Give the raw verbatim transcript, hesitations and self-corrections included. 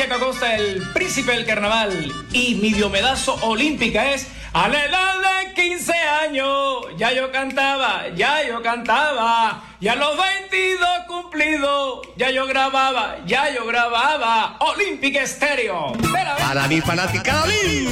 Pacheco Acosta, el príncipe del carnaval. Y mi diomedazo olímpica es: a la edad de quince años, ya yo cantaba, ya yo cantaba. Y a los veintidós cumplidos, ya yo grababa, ya yo grababa. Olímpica Estéreo. Para mi fanática